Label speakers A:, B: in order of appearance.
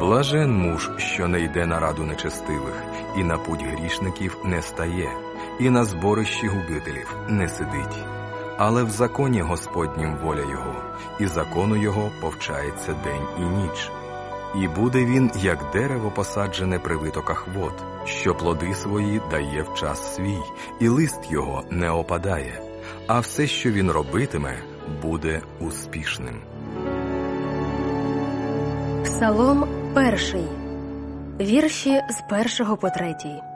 A: Блажен муж, що не йде на раду нечестивих, і на путь грішників не стає, і на зборищі губителів не сидить. Але в законі Господнім воля його, і закону його повчається день і ніч. І буде він, як дерево посаджене при витоках вод, що плоди свої дає в час свій, і лист його не опадає, а все, що він робитиме, буде успішним.
B: Псалом 1. Вірші з 1 по 3.